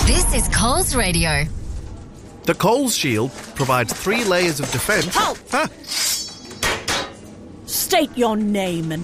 This is Coles Radio. The Coles Shield provides 3 layers of defence. Halt! Ah, State your name and